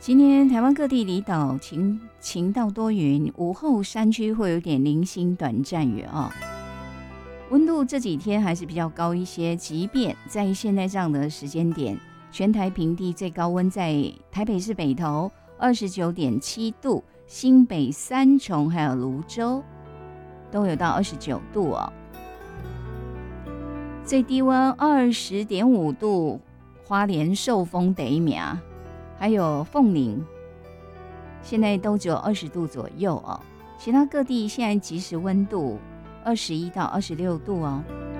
今天台湾各地离岛晴到多云，午后山区会有点零星短暂雨哦。温度这几天还是比较高一些，即便在现在这样的时间点，全台平地最高温在台北市北投29.7度，新北三重还有泸州都有到29度哦。最低温20.5度，花莲寿丰第一名，还有凤林，现在都只有20度左右哦。其他各地现在即时温度21到26度哦。